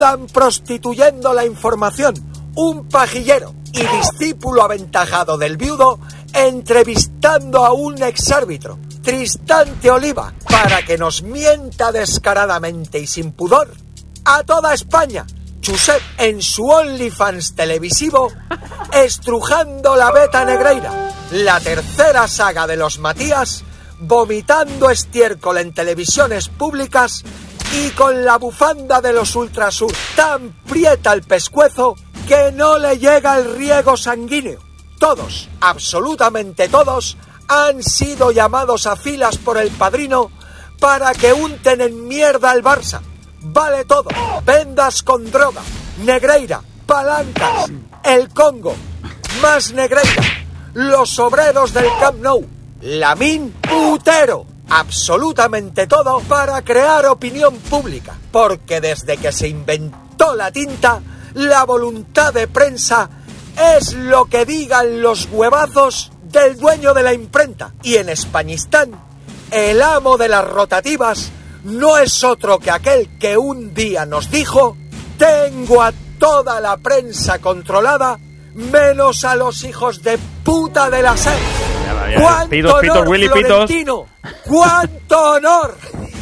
Están prostituyendo la información. Un pajillero y discípulo aventajado del viudo entrevistando a un exárbitro, Tristán de Oliva, para que nos mienta descaradamente y sin pudor a toda España. Josep en su OnlyFans televisivo estrujando la beta Negreira, la tercera saga de los Matías, vomitando estiércol en televisiones públicas y con la bufanda de los Ultrasur tan prieta el pescuezo que no le llega el riego sanguíneo. Todos, absolutamente todos, han sido llamados a filas por el padrino para que unten en mierda al Barça. Vale todo, vendas con droga, Negreira, palancas, el Congo, más Negreira, los obreros del Camp Nou, Lamín, putero, absolutamente todo para crear opinión pública, porque desde que se inventó la tinta, la voluntad de prensa es lo que digan los huevazos del dueño de la imprenta, y en Españistán, el amo de las rotativas no es otro que aquel que un día nos dijo: tengo a toda la prensa controlada, menos a los hijos de puta de la SER. ¡Cuánto honor, Willy Florentino! ¡Cuánto honor!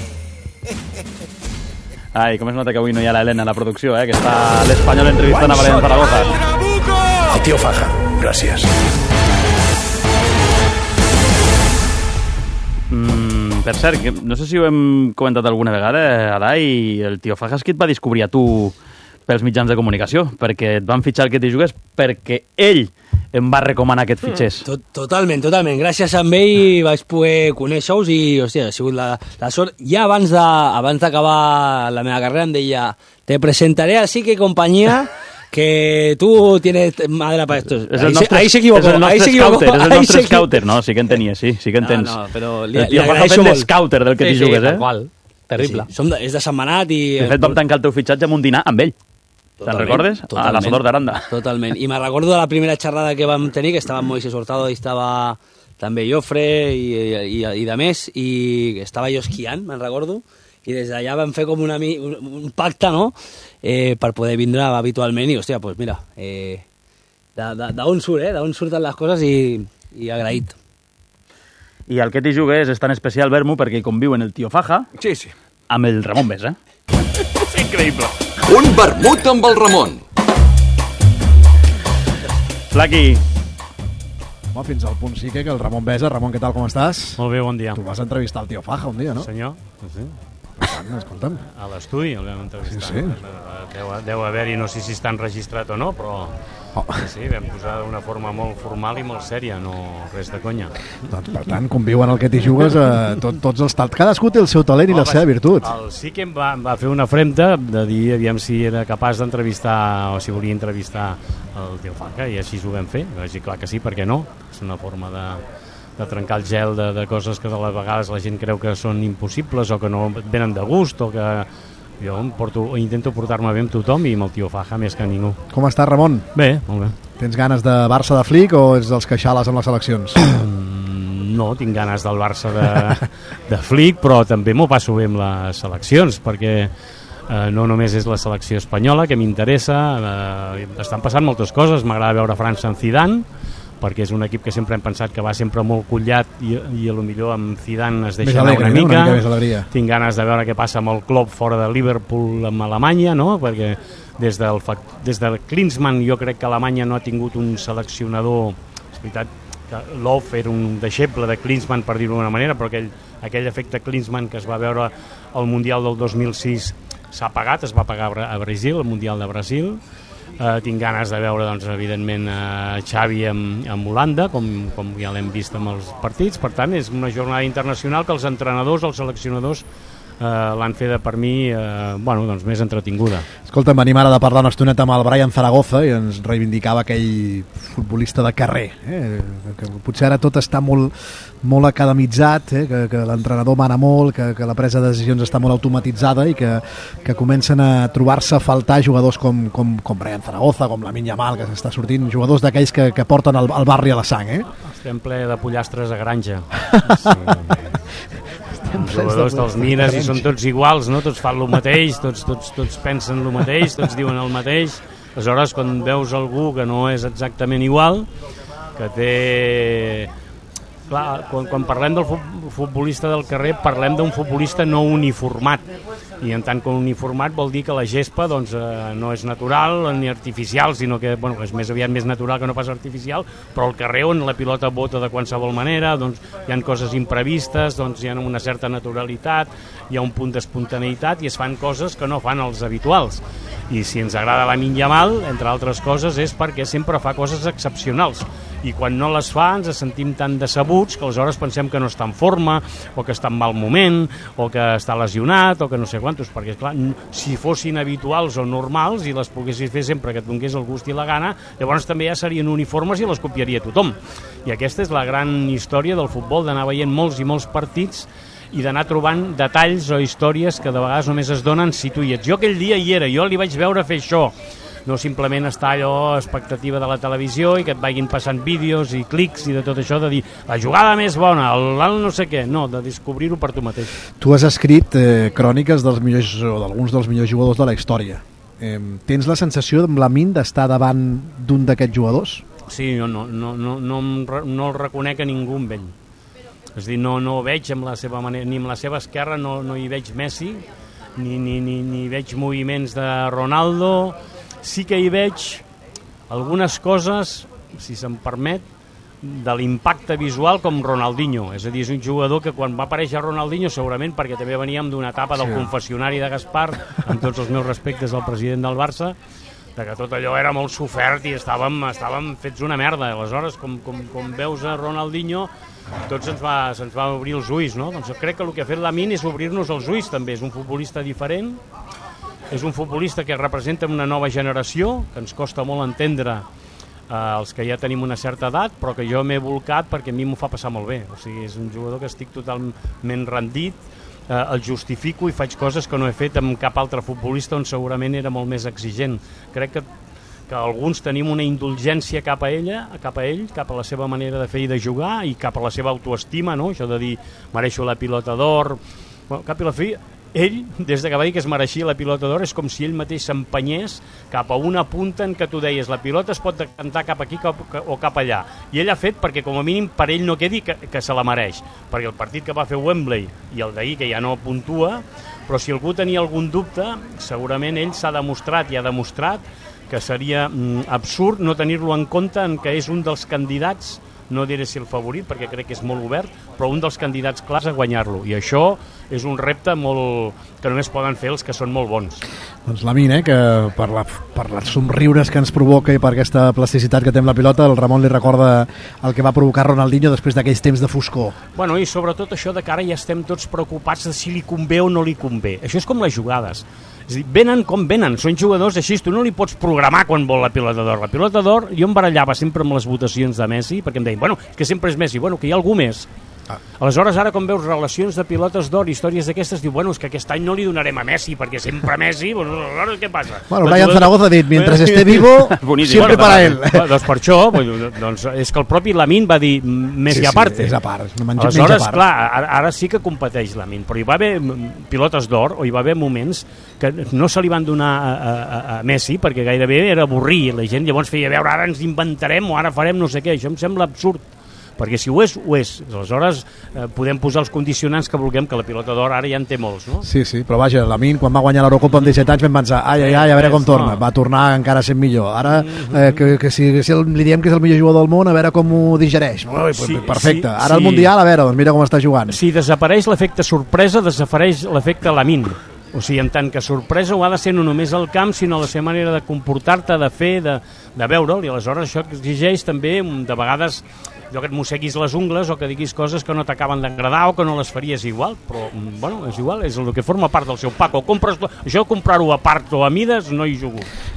Ai, com es nota que avui no hi ha l'Helena a la producció, que està l'Espanyol entrevistant a Valent Zaragoza. El tio Faja, gràcies. Per cert, no sé si ho hem comentat alguna vegada, Adai, el tio Fajas qui et va descobrir a tu pels mitjans de comunicació, perquè et van fitxar el que t'hi jugués, perquè ell em va recomanar que et fitxés. Totalment. Gràcies a ell vaig poder conèixer-us i, hòstia, ha sigut la sort. Ja abans d'acabar la meva carrera em deia: te presentaré al Psique Compañía, que tú tienes madera para esto. Ahí se equivocó. És el nostre scouter, no? Sí que en tenies, sí que en tens. No, però el tio Fajas fent scouter del que t'hi jugues, tal qual. Terrible. Sí. És de Sentmenat i... De fet, vam tancar el teu fitxatge amb un dinar amb ell. Te'n recordes? A la Sodor d'Aranda. Totalment. I me recordo de la primera xerrada que vam tenir, que estava Moisés Hurtado i estava també Jofre i de més, i estava jo esquiant, me'n recordo, i des d'allà vam fer com un pacte, no?, per poder vindre habitualment, i hòstia, doncs mira, d'on surten les coses i agraït. I el que t'hi jugues és tan especial, Vermo, perquè hi conviuen el tio Faja amb el Ramon Besa. És increïble. Un vermut amb el Ramon. Flaqui. Home, fins al punt sí que el Ramon Besa. Ramon, què tal, com estàs? Molt bé, bon dia. Tu vas entrevistar el tio Faja un dia, no? Senyor, sí. Escolta'm. A l'estudi el vam entrevistar. Sí. Deu haver-hi, no sé si està enregistrat o no, però sí, vam posar d'una forma molt formal i molt sèria, no res de conya. Doncs, per tant, conviuen el que t'hi jugues tots els talents. Cadascú té el seu talent i la seva virtut. Sí que em va fer una fremta de dir aviam si era capaç d'entrevistar o si volia entrevistar el tio Faja, i així ho vam fer. Vaig dir, clar que sí, per què no? És una forma de trencar el gel de coses que a vegades la gent creu que són impossibles o que no venen de gust, o que jo intento portar-me bé amb tothom, i amb el tio Faja més que ningú. Com està, Ramon? Bé, molt bé. Tens ganes de Barça de flic o ets dels que xales amb les seleccions? No, tinc ganes del Barça de flic, però també m'ho passo bé amb les seleccions, perquè no només és la selecció espanyola que m'interessa, estan passant moltes coses. M'agrada veure França amb Zidane, perquè és un equip que sempre hem pensat que va sempre molt collat, i a lo millor amb Zidane es deixa anar una mica. Tinc ganes de veure què passa amb el club fora de Liverpool, amb Alemanya, no? Perquè des del Klinsmann jo crec que Alemanya no ha tingut un seleccionador. És veritat que Löw era un deixeble de Klinsmann, per dir-ho d'una manera, però aquell efecte Klinsmann que es va veure al Mundial del 2006 s'ha pagat, es va pagar a Brasil, al Mundial de Brasil. Tinc ganes de veure, doncs, evidentment, Xavi amb Holanda, com ja l'hem vist amb els partits. Per tant, és una jornada internacional que els entrenadors, els seleccionadors, l'han fet per mi doncs més entretinguda. Escolta'm, venim ara de parlar una estoneta amb el Brian Zaragoza i ens reivindicava aquell futbolista de carrer, que potser ara tot està molt academitzat, que l'entrenador mana molt, que la presa de decisions està molt automatitzada i que comencen a trobar-se a faltar jugadors com Brian Zaragoza, com Lamine Yamal, que s'està sortint, jugadors d'aquells que porten el barri a la sang. Estem ple de pollastres a granja. Els jugadors te'ls mires i són tots iguals, no? Tots fan el mateix, tots pensen el mateix, tots diuen el mateix. Aleshores, quan veus algú que no és exactament igual, que té... Clar, quan parlem del futbolista del carrer, parlem d'un futbolista no uniformat, i en tant que uniformat vol dir que la gespa doncs, no és natural ni artificial, sinó que és més aviat més natural que no pas artificial, però al carrer on la pilota bota de qualsevol manera, doncs, hi ha coses imprevistes, doncs, hi ha una certa naturalitat, hi ha un punt d'espontaneïtat i es fan coses que no fan els habituals. I si ens agrada Lamine Yamal, entre altres coses, és perquè sempre fa coses excepcionals, i quan no les fa ens sentim tan decebuts que aleshores pensem que no està en forma, o que està en mal moment, o que està lesionat, o que no sé quantos, perquè clar, si fossin habituals o normals i les poguessis fer sempre que et donés el gust i la gana, llavors també ja serien uniformes i les copiaria tothom. I aquesta és la gran història del futbol, d'anar veient molts i molts partits i d'anar trobant detalls o històries que de vegades només es donen si tu hi ets. Jo aquell dia hi era, jo li vaig veure fer això, no simplement estar allò expectativa de la televisió i que et vagin passant vídeos i clics i de tot això, de dir la jugada més bona, el no sé què, no, de descobrir-ho per tu mateix. Tu has escrit cròniques dels millors, o d'alguns dels millors jugadors de la història. Tens la sensació amb Lamine d'estar davant d'un d'aquests jugadors? Sí, no el reconec a ningú amb ell. És a dir, no ho veig amb la seva manera, ni amb la seva esquerra no hi veig Messi, ni veig moviments de Ronaldo. Sí que hi veig algunes coses, si se'm permet, de l'impacte visual com Ronaldinho. És a dir, és un jugador que quan va aparèixer Ronaldinho, segurament perquè també veníem d'una etapa del confessionari de Gaspar, amb tots els meus respectes al president del Barça, de que tot allò era molt sofert i estàvem fets una merda. Aleshores, com veus a Ronaldinho, tots se'ns va obrir els ulls, no? Doncs jo crec que el que ha fet Lamine és obrir-nos els ulls també. És un futbolista diferent, és un futbolista que representa una nova generació, que ens costa molt entendre els que ja tenim una certa edat, però que jo m'he volcat perquè a mi m'ho fa passar molt bé. O sigui, és un jugador que estic totalment rendit, el justifico i faig coses que no he fet amb cap altre futbolista on segurament era molt més exigent. Crec que alguns tenim una indulgència cap a ell, cap a la seva manera de fer i de jugar i cap a la seva autoestima, no? Això de dir, mereixo la pilota d'or. Bueno, cap i la fi, ell, des que va dir que es mereixia la pilota d'or, és com si ell mateix s'empenyés cap a una punta en què tu deies la pilota es pot decantar cap aquí o cap allà. I ell ha fet perquè com a mínim per ell no quedi que se la mereix. Perquè el partit que va fer Wembley i el d'ahir, que ja no puntua, però si algú tenia algun dubte, segurament ell s'ha demostrat i ha demostrat que seria absurd no tenir-lo en compte en que és un dels candidats, no diré si el favorit, perquè crec que és molt obert, però un dels candidats clars a guanyar-lo. I això és un repte que només poden fer els que són molt bons. Doncs Lamine, que per les somriures que ens provoca i per aquesta plasticitat que té amb la pilota, el Ramon li recorda el que va provocar Ronaldinho després d'aquells temps de foscor. Bueno, i sobretot això de que ara ja estem tots preocupats de si li convé o no li convé. Això és com les jugades. És a dir, venen com venen, són jugadors així, tu no li pots programar quan vol la pilota d'or. La pilota d'or, jo em barallava sempre amb les votacions de Messi, perquè em deien, bueno, que sempre és Messi, bueno, que hi ha algú més. Aleshores, ara quan veus relacions de pilotes d'or, històries d'aquestes, diu, bueno, és que aquest any no li donarem a Messi, perquè sempre Messi, bueno, aleshores què passa? Bueno, Brian Zaragoza ha dit, mentre esté vivo, siempre para él. Doncs per això, doncs, és que el propi Lamine va dir Messi a part. Sí, és a part. Aleshores, clar, ara sí que competeix Lamine, però hi va haver pilotes d'or, o hi va haver moments que no se li van donar a Messi, perquè gairebé era avorrir, la gent llavors feia veure, ara ens inventarem o ara farem no sé què, això em sembla absurd. Perquè si ho és, ho és. Aleshores podem posar els condicionants que vulguem, que la pilota d'or ara ja en té molts, no? Sí, però vaja, Lamine, quan va guanyar l'Eurocopa amb 17 anys vam pensar, ai, a veure com torna. Va tornar encara sent millor. Ara, que si li diem que és el millor jugador del món, a veure com ho digereix. Perfecte. Ara el Mundial, a veure, doncs mira com està jugant. Si desapareix l'efecte sorpresa, desapareix l'efecte Lamine. O sigui, en tant que sorpresa ho ha de ser no només al camp, sinó la seva manera de comportar-te, de fer, de veure'l, i aleshores això exigeix també, de vegades, allò que et mosseguis les ungles o que diguis coses que no t'acaben d'agradar o que no les faries igual, però, bueno, és igual, és el que forma part del seu pack. Això comprar-ho a part o a mides, no hi jugo.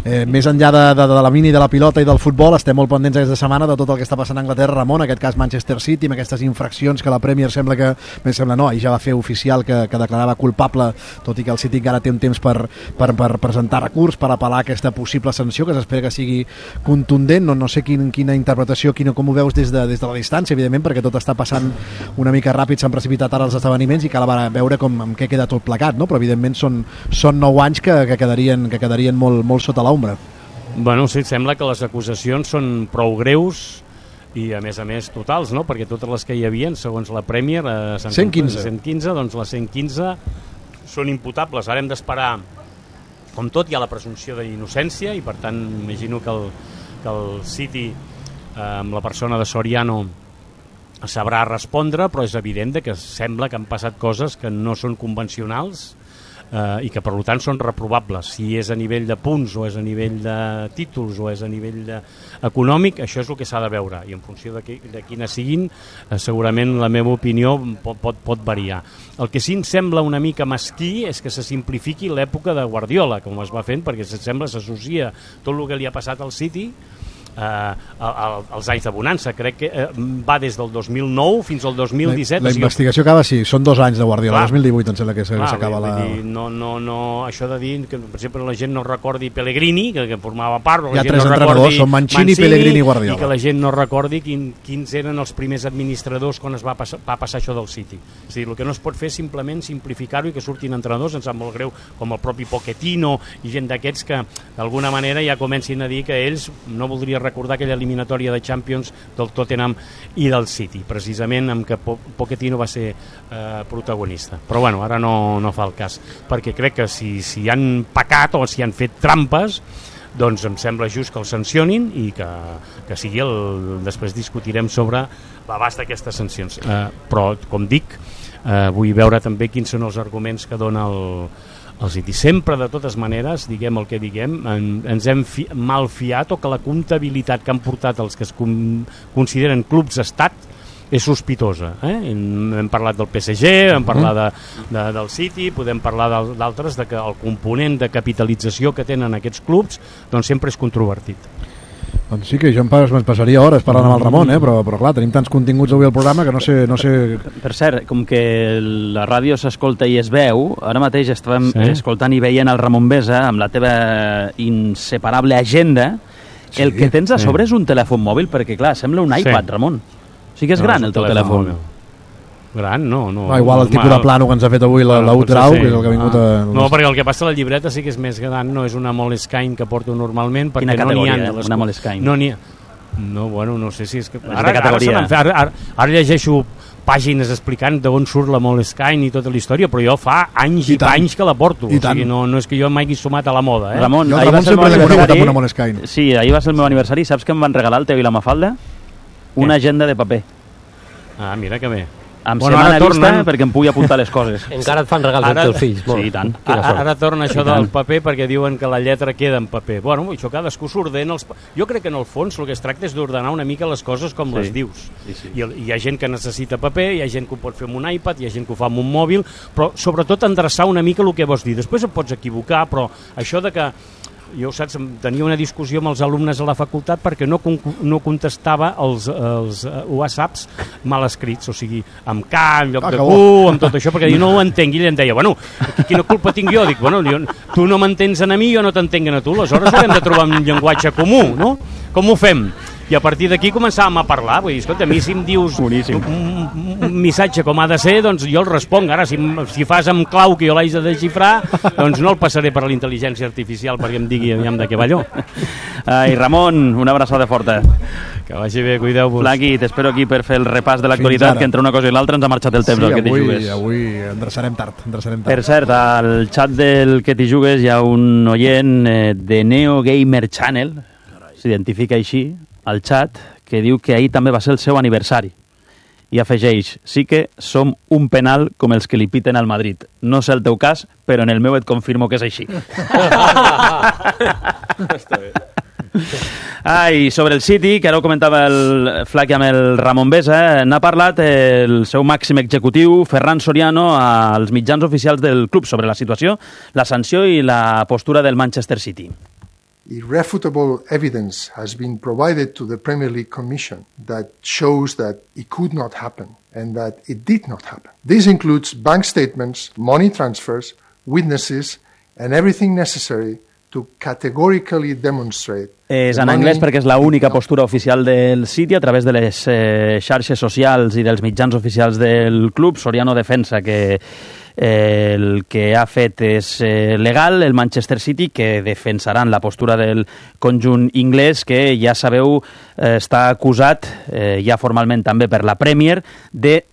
Més enllà de la mini, de la pilota i del futbol, estem molt pendents aquesta setmana de tot el que està passant a Anglaterra, Ramon, en aquest cas Manchester City, amb aquestes infraccions que la Premier ahir ja va fer oficial que declarava culpable, tot i que el City encara té un temps per presentar recurs, per apel·lar aquesta possible sanció, que s'espera que sigui contundent. No sé quina interpretació, com ho veus des de la distància, evidentment, perquè tot està passant una mica ràpid, s'han precipitat ara els esdeveniments i cal veure amb què queda tot plegat, no? Però evidentment són 9 anys que quedarien molt sota l'ombra. Bueno, sí, sembla que les acusacions són prou greus i a més totals, no? Perquè totes les que hi havia, segons la Premier, 115, doncs les 115 són imputables. Ara hem d'esperar, com tot, hi ha la presumpció d'innocència i per tant imagino que el City amb la persona de Soriano sabrà respondre, però és evident que sembla que han passat coses que no són convencionals i que per tant són reprovables. Si és a nivell de punts o és a nivell de títols o és a nivell econòmic, això és el que s'ha de veure i en funció de quines siguin segurament la meva opinió pot variar. El que sí em sembla una mica mesquí és que se simplifiqui l'època de Guardiola, com es va fent, perquè s'associa tot el que li ha passat al City als anys de bonança. Crec que va des del 2009 fins al 2017. La investigació acaba, sí, són 2 anys de Guardiola. 2018 em sembla que s'acaba la... No, això de dir que, per exemple, la gent no recordi Pellegrini, que formava part, hi ha 3 entrenadors, són Mancini, Pellegrini i Guardiola. I que la gent no recordi quins eren els primers administradors quan es va passar això del City. És a dir, el que no es pot fer és simplement simplificar-ho i que surtin entrenadors, em sap molt greu, com el propi Pochettino i gent d'aquests que d'alguna manera ja comencin a dir que ells no voldrien recordar aquella eliminatòria de Champions del Tottenham i del City, precisament amb què Pochettino va ser protagonista. Però bueno, ara no fa el cas, perquè crec que si han pecat o si han fet trampes, doncs em sembla just que el sancionin i que sigui després discutirem sobre l'abast d'aquestes sancions. Però, com dic, vull veure també quins són els arguments que dona el City. Sempre, de totes maneres, diguem el que diguem, ens hem malfiat o que la comptabilitat que han portat els que es consideren clubs estat és sospitosa. Hem parlat del PSG, hem parlat del City, podem parlar d'altres, de que el component de capitalització que tenen aquests clubs doncs sempre és controvertit. Doncs sí que jo em passaria hores parlant amb el Ramon, però clar, tenim tants continguts avui al programa que no sé... Per cert, com que la ràdio s'escolta i es veu, ara mateix estàvem escoltant i veient el Ramon Besa amb la teva inseparable agenda. El que tens a sobre és un telèfon mòbil, perquè clar, sembla un iPad, Ramon. O sigui que és gran el teu telèfon. Gran, no. Igual el tipus de plano que ens ha fet avui la Utrau, que és el que ha vingut a... No, perquè el que passa a la llibreta sí que és més gran, no és una Moleskine que porto normalment, perquè no n'hi ha... Una Moleskine? No n'hi ha. No, bueno, no sé si és que... Ara llegeixo pàgines explicant d'on surt la Moleskine i tota la història, però jo fa anys i anys que la porto. O sigui, no és que jo m'hagi sumat a la moda. Ramon, ahir va ser el meu aniversari. Sí, ahir va ser el meu aniversari. Saps què em van regalar el Teo i la Mafalda? Una agenda de paper. Ah, mira que bé. Amb setmana vista perquè em pugui apuntar les coses. Encara et fan regals als teus fills. Sí, i tant. Ara torna això del paper perquè diuen que la lletra queda en paper. Bueno, això cadascú s'ordena. Jo crec que en el fons el que es tracta és d'ordenar una mica les coses com les dius. Hi ha gent que necessita paper, hi ha gent que ho pot fer amb un iPad, hi ha gent que ho fa amb un mòbil, però sobretot endreçar una mica el que vols dir. Després et pots equivocar, però això de que jo, saps, tenia una discussió amb els alumnes a la facultat perquè no contestava els whatsapps mal escrits, o sigui, amb K en lloc de Q, amb tot això, perquè jo no ho entenc. I ell em deia, bueno, quina culpa tinc jo? Dic, bueno, tu no m'entens a mi, jo no t'entenc a tu, aleshores haurem de trobar un llenguatge comú, no? Com ho fem? I a partir d'aquí començàvem a parlar. Vull dir, escolta, a mi si em dius un missatge com ha de ser, doncs jo el responc. Ara, si fas amb clau que jo l'haig de desxifrar, doncs no el passaré per a la intel·ligència artificial perquè em digui aviam de què va allò. Ai, Ramon, una abraçada forta. Que vagi bé, cuideu-vos. Flaqui, t'espero aquí per fer el repàs de l'actualitat, que entre una cosa i l'altra ens ha marxat el temps al que t'hi jugues. Sí, avui endreçarem tard. Per cert, al xat del que t'hi jugues hi ha un oient de Neo Gamer Channel, s'identifica així, al xat, que diu que ahir també va ser el seu aniversari. I afegeix, sí que som un penal com els que li piten al Madrid. No sé el teu cas, però en el meu et confirmo que és així. Està bé. I sobre el City, que ara ho comentava el Flaqui amb el Ramon Besa, n'ha parlat el seu màxim executiu, Ferran Soriano, als mitjans oficials del club sobre la situació, la sanció i la postura del Manchester City. irrefutable evidence has been provided to the Premier League Commission that shows that it could not happen and that it did not happen. This includes bank statements, money transfers, witnesses, and everything necessary to categorically demonstrate. És en anglès perquè és l'única postura oficial del City a través de les xarxes socials i dels mitjans oficials del club. Soriano defensa que el que ha fet és legal, el Manchester City, que defensaran la postura del conjunt inglès, que ja sabeu està acusat ja formalment també per la Premier de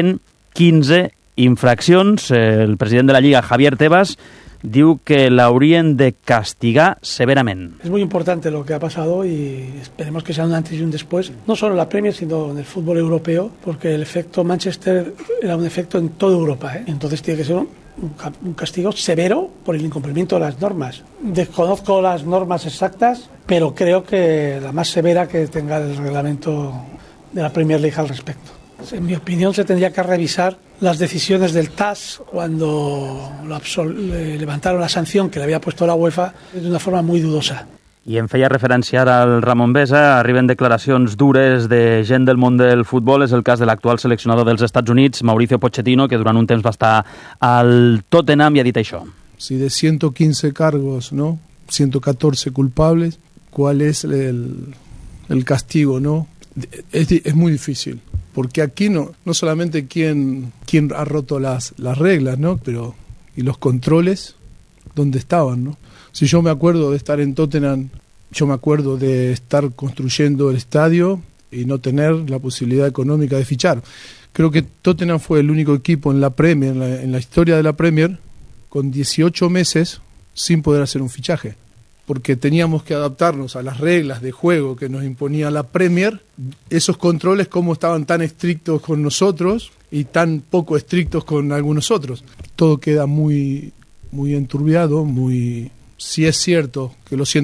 115 infraccions. El president de la Lliga, Javier Tebas, diu que l'haurien de castigar severamente. Es muy importante lo que ha pasado y esperemos que sea un antes y un después, no solo en la Premier, sino en el fútbol europeo, porque el efecto Manchester era un efecto en toda Europa, ¿eh? Entonces tiene que ser un castigo severo por el incumplimiento de las normas. Desconozco las normas exactas, pero creo que la más severa que tenga el reglamento de la Premier League al respecto. En mi opinión, se tendría que revisar las decisiones del TAS cuando levantaron la sanción que le había puesto la UEFA de una forma muy dudosa. I en feia referència ara al Ramon Besa, arriben declaracions dures de gent del món del futbol. És el cas de l'actual seleccionador dels Estats Units, Mauricio Pochettino, que durant un temps va estar al Tottenham, i ha dit això. Si de 115 cargos, ¿no? 114 culpables, ¿cuál es el castigo, no? Es muy difícil. Porque aquí no solamente quién ha roto las reglas, ¿no? Pero y los controles, ¿dónde estaban, no? Si yo me acuerdo de estar en Tottenham, yo me acuerdo de estar construyendo el estadio y no tener la posibilidad económica de fichar. Creo que Tottenham fue el único equipo en la Premier, en la historia de la Premier, con 18 meses sin poder hacer un fichaje. Porque teníamos que adaptarnos a las reglas de juego que nos imponía la Premier, esos controles cómo estaban tan estrictos con nosotros y tan poco estrictos con algunos otros. Todo queda muy enturbiado, Si es cierto que los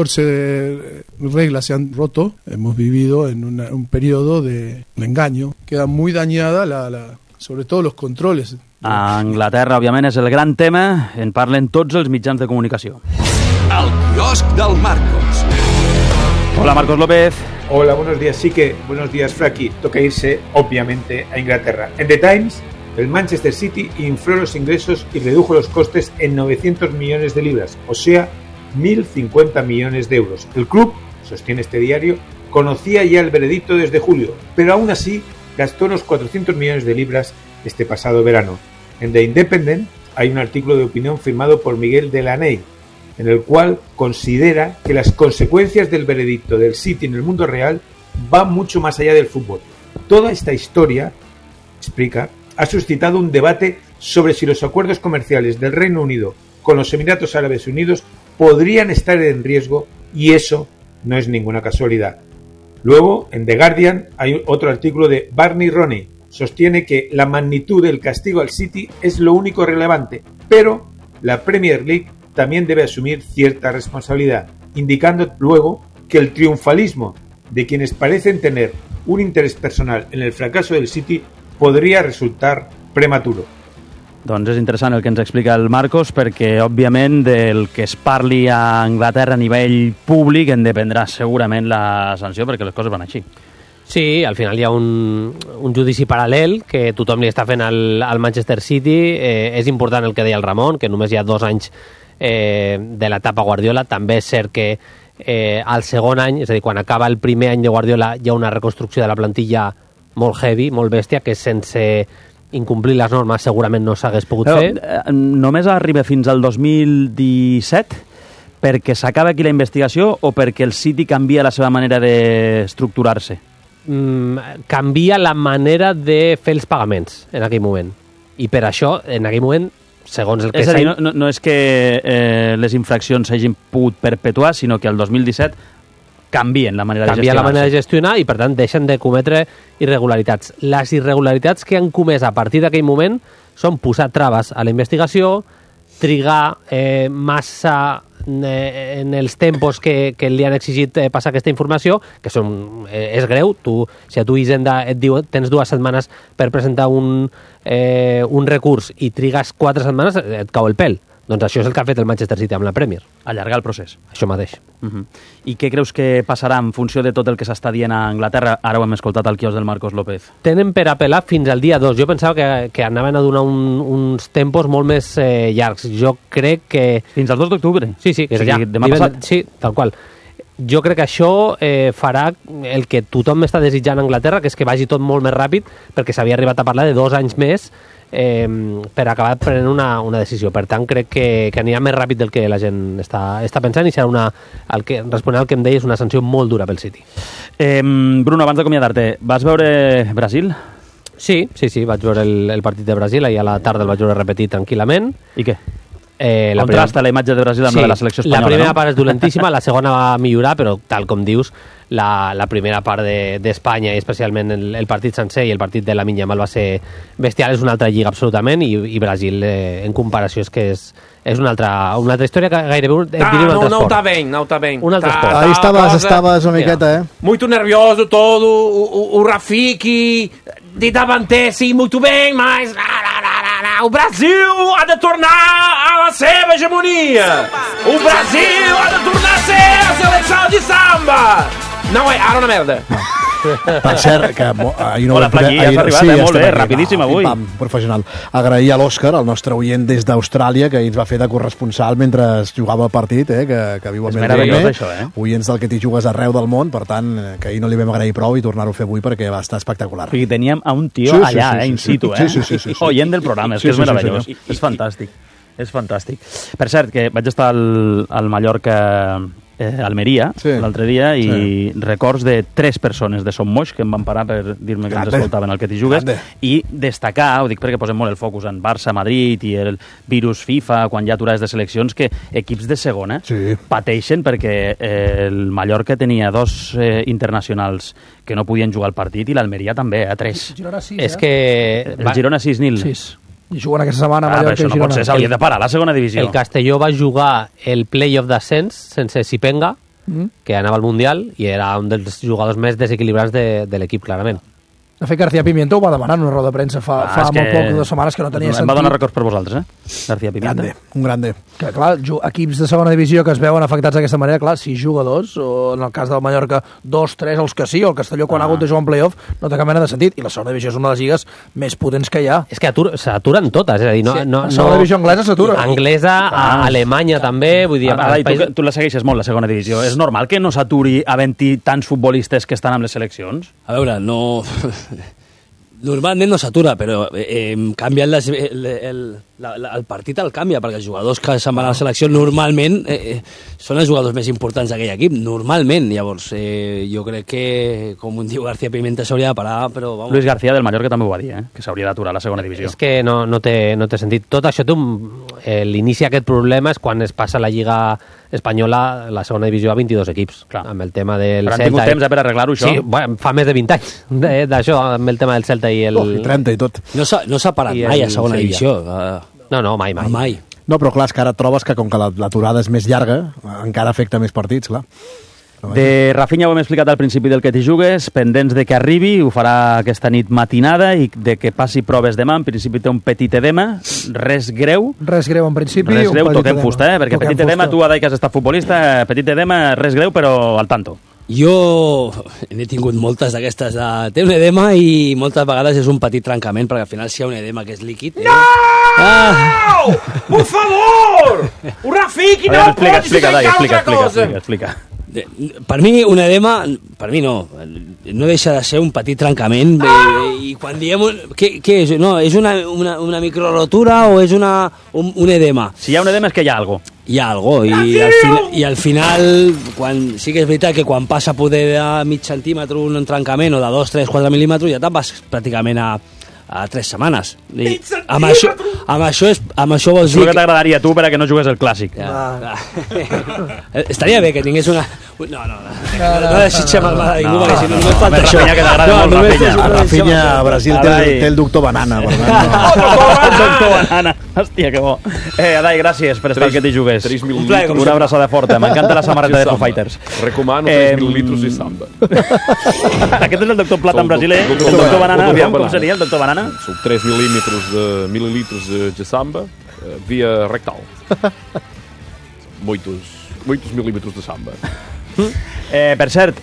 114 reglas se han roto, hemos vivido en un periodo de engaño. Queda muy dañada sobre todo los controles. A Anglaterra, òbviament, és el gran tema. En parlen tots els mitjans de comunicació. El quiosc del Marcos. Hola, Marcos López. Hola, buenos días. Sí que, buenos días, Fraki. Toca irse, obviamente, a Inglaterra. En The Times, el Manchester City infló los ingresos y redujo los costes en 900 millones de libras, o sea, 1.050 millones de euros. El club, sostiene este diario, conocía ya el veredicto desde julio, pero aún así gastó los 400 millones de libras este pasado verano. En The Independent hay un artículo de opinión firmado por Miguel Delaney, en el cual considera que las consecuencias del veredicto del City en el mundo real van mucho más allá del fútbol. Toda esta historia, explica, ha suscitado un debate sobre si los acuerdos comerciales del Reino Unido con los Emiratos Árabes Unidos podrían estar en riesgo, y eso no es ninguna casualidad. Luego, en The Guardian hay otro artículo de Barney Roney. Sostiene que la magnitud del castigo al City es lo único relevante, pero la Premier League también debe asumir cierta responsabilidad, indicando luego que el triunfalismo de quienes parecen tener un interés personal en el fracaso del City podria resultar prematuro. Doncs és interessant el que ens explica el Marcos, perquè, òbviament, del que es parli a Anglaterra a nivell públic en dependrà segurament la sanció, perquè les coses van així. Sí, al final hi ha un judici paral·lel que tothom li està fent al Manchester City. És important el que deia el Ramon, que només hi ha 2 anys de l'etapa Guardiola. També és cert que al segon any, és a dir, quan acaba el primer any de Guardiola, hi ha una reconstrucció de la plantilla molt heavy, molt bèstia, que sense incomplir les normes segurament no s'hagués pogut fer. Només arriba fins al 2017 perquè s'acaba aquí la investigació o perquè el City canvia la seva manera d'estructurar-se? Canvia la manera de fer els pagaments en aquell moment. I per això, en aquell moment, segons el que... És a dir, no és que les infraccions s'hagin pogut perpetuar, sinó que el 2017 canvien la manera de gestionar. Canvia la manera de gestionar i, per tant, deixen de cometre irregularitats. Les irregularitats que han comès a partir d'aquell moment són posar traves a la investigació, trigar massa en els tempos que li han exigit passar aquesta informació, que és greu. Si a tu Hisenda et diu tens 2 setmanes per presentar un recurs i trigues 4 setmanes, et cau el pèl. Doncs això és el que ha fet el Manchester City amb la Premier. Allargar el procés. Això mateix. I què creus que passarà en funció de tot el que s'està dient a Anglaterra? Ara ho hem escoltat al quiosc del Marcos López. Tenen per apel·lar fins al dia 2. Jo pensava que anaven a donar uns tempos molt més llargs. Jo crec que... Fins al 2 d'octubre? Sí, que és ja. Demà passat? Sí, tal qual. Jo crec que això farà el que tothom està desitjant a Anglaterra, que és que vagi tot molt més ràpid, perquè s'havia arribat a parlar de 2 anys més per acabar prenent una decisió. Per tant, crec que anirà més ràpid del que la gent està pensant i serà responent al que em deies, una sanció molt dura pel City. Bruno, abans d'acomiadar-te, vas veure Brasil? Sí, vaig veure el partit de Brasil, ahir a la tarda el vaig veure repetit tranquil·lament. I què? Contrasta la imatge de Brasil amb la de la selecció espanyola, la primera part és dolentíssima, la segona va millorar, però tal com dius, la primera part d'Espanya, i especialment el partit sencer i el partit de Lamine Yamal va ser bestial, és una altra lliga absolutament, i Brasil en comparació és que és una altra història que gairebé un altre esport. No está bien. Un altre esport. Ahí estabas una miqueta, Muito nervioso todo, o Rafiki di davanter, sim, muito bem, mas o Brasil ha de tornar a la seva hegemonia. O Brasil ha de tornar a ser a selecció de samba. No, ara una merda. Per cert, que ahir no Hola, Flaqui, has arribat, molt bé, rapidíssim avui. Professional. Agrair a l'Òscar, el nostre oient des d'Austràlia, que ens va fer de corresponsal mentre jugava el partit, que viu a Melbourne. Oients del que t'hi jugues arreu del món, per tant, que ahir no li vam agrair prou i tornar-ho a fer avui perquè va estar espectacular. I teníem a un tio allà, in situ, Sí. Oient del programa, és que és meravellós. És fantàstic. És fantàstic. Per cert, que vaig estar al Mallorca Almeria l'altre dia i records de 3 persones de Som Moix que em van parar per dir-me que ens escoltaven el que t'hi jugues i destacar, ho dic perquè posem molt el focus en Barça, Madrid i el virus FIFA quan hi ha aturades de seleccions, que equips de segona pateixen perquè el Mallorca tenia 2 internacionals que no podien jugar al partit i l'Almeria també, 3. Girona 6, És que... El Girona 6-0. 6. I juguen aquesta setmana a Mallorca i Girona. Això no pot ser, s'hauria de parar a la segona divisió. El Castelló va jugar el play-off d'ascens sense Sipenga, que anava al Mundial, i era un dels jugadors més desequilibrats de l'equip, clarament. De fet, García Pimiento ho va demanar en una roda de premsa fa molt poc, 2 setmanes, que no tenia sentit. Em va donar records per vosaltres, García Pimiento. Un grande. Que, clar, equips de segona divisió que es veuen afectats d'aquesta manera, clar, si jugadors, o en el cas del Mallorca, 2, 3, els que sí, o el Castelló quan ha hagut de jugar en playoff, no té cap mena de sentit. I la segona divisió és una de les lligues més potents que hi ha. És que s'aturen totes, és a dir, la segona divisió anglesa s'atura. Anglesa, Alemanya també, vull dir... Tu la segueixes molt, la segona divisió. És normal que no s'aturi havent-hi tants futbolistes que estan amb les seleccions? A veure, no... Normalment no s'atura, però canvia el partit el canvia, perquè els jugadors que se'n van a la selecció normalment són els jugadors més importants d'aquell equip, normalment. Llavors, jo crec que, com diu García Pimenta, s'hauria de parar, però... Vamos. Luis García del Mallorca també ho va dir, que s'hauria d'aturar la segona divisió. És que no té sentit. Tot això l'inici d'aquest problema és quan es passa la Lliga espanyola, la segona divisió, a 22 equips. Clar. Amb el tema del Celta... Però han tingut temps per arreglar-ho, això? Sí, bueno, fa més de 20 anys d'això, amb el tema del Celta i el... I 30 i tot. No s'ha parat mai a segona divisió. No, mai. No, però clar, és que ara et trobes que com que l'aturada és més llarga, encara afecta més partits, clar. De Rafinha ho hem explicat al principi del que t'hi jugues, pendents de que arribi, ho farà aquesta nit matinada, i de que passi proves demà. En principi té un petit edema, res greu. Res greu en principi. Res greu, toquem fusta, perquè petit edema, tu, Adai, que has estat futbolista, petit edema, res greu, però al tanto. Jo n'he tingut moltes d'aquestes. Té un edema i moltes vegades és un petit trencament, perquè al final si hi ha un edema que és líquid... No! Por favor! Un Rafiki, no pots ficar altra cosa! Explica. Per mi un edema, per mi no deixa de ser un petit trencament, i quan diem què és? No, és una microrotura o és un edema? Si hi ha un edema és que hi ha alguna cosa. Hi ha alguna cosa, i al final sí que és veritat que quan passa poder de mig centímetre un trencament o de 2, 3, 4 mil·límetres ja te'n vas pràcticament a 3 setmanes. Amb això vols dir... que t'agradaria a tu per a que no jugués el clàssic. Estaria bé que tingués una... No desitgem el mal a ningú, perquè si no només falta això. Rafinha, que t'agrada molt, Rafinha. Rafinha, a Brasil té el doctor Banana. El doctor Banana. Hòstia, que bo. Adai, gràcies per estar que t'hi jugues. 3.000 litros. Una abraçada forta. M'encanta la samarreta de Foo Fighters. Recomano 3.000 litros de samba. Aquest és el doctor Plata en brasiler. El doctor Banana. Aviam, com seria el doctor Banana? São 3 mililitros de samba, via rectal. Muitos milímetros de samba. Per cert,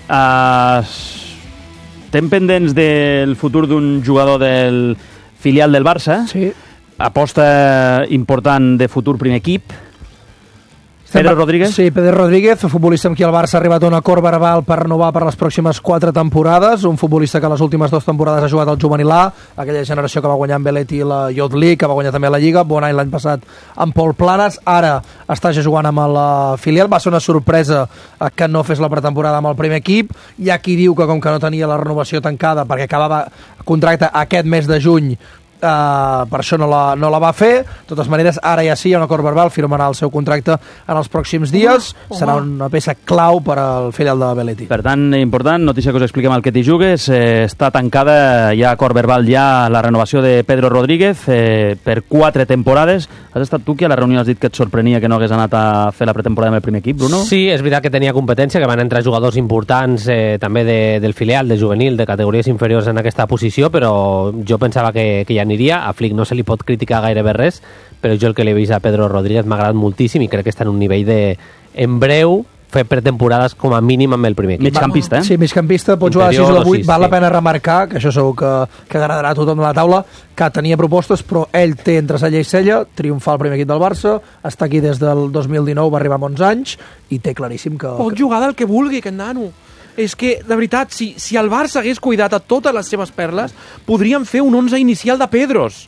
estem pendents del futur d'un jugador del filial del Barça. Sí. Aposta important de futur primer equip. Pedro Rodríguez? Sí, Pedro Rodríguez, un futbolista amb qui el Barça ha arribat a un acord verbal per renovar per les pròximes 4 temporades, un futbolista que les últimes 2 temporades ha jugat al juvenil A, aquella generació que va guanyar amb Belletti la Youth League, que va guanyar també la Lliga, bon any l'any passat amb Pol Planes, ara està ja jugant amb la filial, va ser una sorpresa que no fes la pretemporada amb el primer equip, hi ha qui diu que com que no tenia la renovació tancada perquè acabava contracte aquest mes de juny, per això no la va fer. De totes maneres, ara ja sí, hi ha un acord verbal, firmarà el seu contracte en els pròxims dies, serà una peça clau per al filial de Belletti. Per tant, important, notícia que us expliquem al que t'hi jugues, està tancada, hi ha acord verbal ja la renovació de Pedro Rodríguez per 4 temporades. Has estat tu qui a la reunió has dit que et sorprenia que no hagués anat a fer la pretemporada amb el primer equip, Bruno? Sí, és veritat que tenia competència, que van entrar jugadors importants també del filial, de juvenil, de categories inferiors en aquesta posició, però jo pensava que ja aniria. A Flick no se li pot criticar gairebé res, però jo el que l'he vist a Pedro Rodríguez m'ha agradat moltíssim i crec que està en un nivell de, en breu, fer pretemporades com a mínim amb el primer equip. Migcampista, Sí, migcampista, pot jugar a 6 o 8, val la pena remarcar, que això segur que agradarà a tothom de la taula, que tenia propostes, però ell té entre cella i cella, triomfar al primer equip del Barça, està aquí des del 2019, va arribar amb 11 anys, i té claríssim que... Pot jugar del que vulgui, aquest nano. És que, de veritat, si el Barça hagués cuidat a totes les seves perles, podríem fer un 11 inicial de Pedros.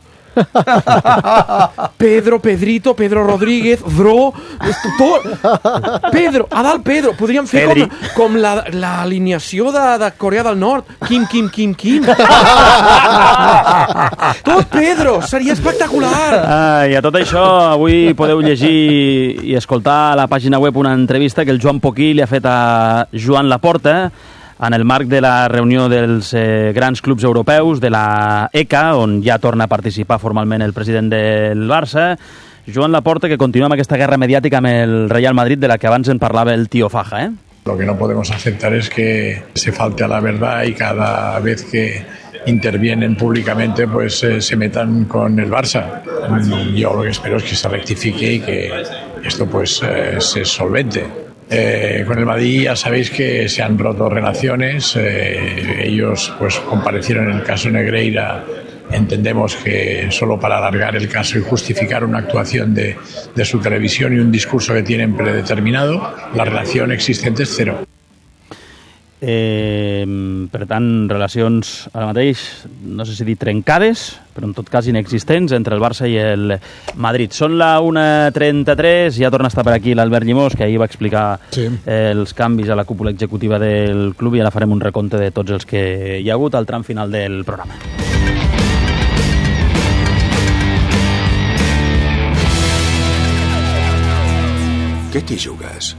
Pedro, Pedrito, Pedro Rodríguez, Bro, Pedro, a dalt Pedro. Podríem fer com l'alineació de Corea del Nord. Kim. Tot Pedro, seria espectacular. I a tot això, avui podeu llegir i escoltar a la pàgina web una entrevista que el Joan Poquí li ha fet a Joan Laporta en el marc de la reunió dels grans clubs europeus de la ECA, on ja torna a participar formalment el president del Barça, Joan Laporta, que continua amb aquesta guerra mediàtica amb el Real Madrid de la que abans en parlava el tío Faja, Lo que no podemos aceptar es que se falte a la verdad y cada vez que intervienen públicamente pues se metan con el Barça. Yo lo que espero es que se rectifique y que esto pues se solvente. Con el Madrid ya sabéis que se han roto relaciones, ellos pues comparecieron en el caso Negreira, entendemos que solo para alargar el caso y justificar una actuación de su televisión y un discurso que tienen predeterminado, la relación existente es cero. Per tant, relacions ara mateix, no sé si dir trencades, però en tot cas inexistents entre el Barça i el Madrid. Són la 1:33, ja torna a estar per aquí l'Albert Llimós, que ahir va explicar els canvis a la cúpula executiva del club, i ara farem un recompte de tots els que hi ha hagut al tram final del programa. Què t'hi jugues?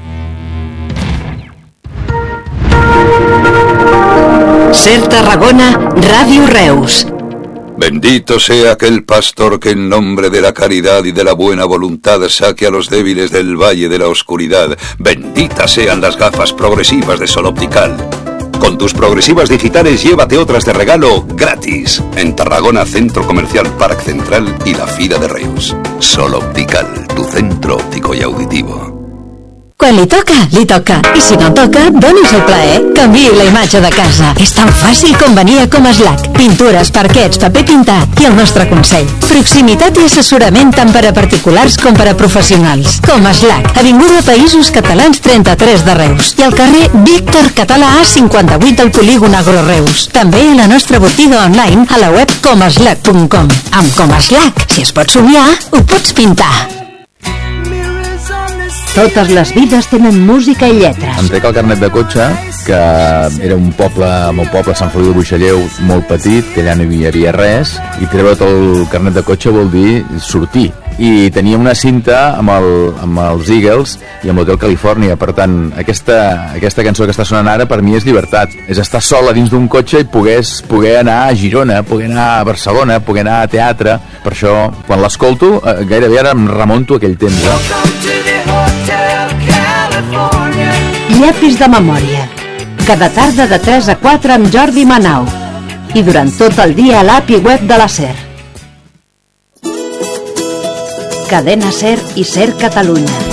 Ser Tarragona, Radio Reus. Bendito sea aquel pastor que en nombre de la caridad y de la buena voluntad saque a los débiles del valle de la oscuridad. Benditas sean las gafas progresivas de Sol Optical. Con tus progresivas digitales llévate otras de regalo gratis. En Tarragona, Centro Comercial Parc Central y la Fira de Reus. Sol Optical, tu centro óptico y auditivo. Quan li toca. I si no toca, doni's el plaer. Canviï la imatge de casa. És tan fàcil com venir a Comaslac. Pintures, parquets, paper pintat i el nostre consell. Proximitat i assessorament tant per a particulars com per a professionals. Comaslac, Avinguda Països Catalans 33 de Reus. I al carrer Víctor Català 58 del Polígon Agro Reus. També a la nostra botiga online a la web comaslac.com. Amb Comaslac, si es pot somiar, ho pots pintar. Totes les vides tenen música i lletres. Em trec el carnet de cotxe, que era un poble, el meu poble, Sant Feliu de Buixalleu, molt petit, que allà no hi havia res, i treure't el carnet de cotxe vol dir sortir. I tenia una cinta amb els Eagles i amb l'Hotel Califòrnia. Per tant, aquesta cançó que està sonant ara per mi és llibertat. És estar sol a dins d'un cotxe i poder anar a Girona, poder anar a Barcelona, poder anar a teatre. Per això, quan l'escolto, gairebé ara em remonto a aquell temps. Llapis de memòria. Cada tarda de 3 a 4 amb Jordi Manau. I durant tot el dia a l'app i web de la SER. Cadena SER i SER Catalunya.